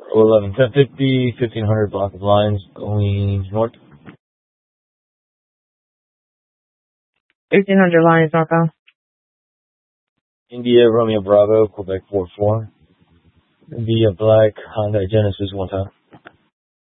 11 1050, 1500 block of lines going north. 1500 lines northbound. India Romeo Bravo, Quebec 44. India Black Honda Genesis 1 time.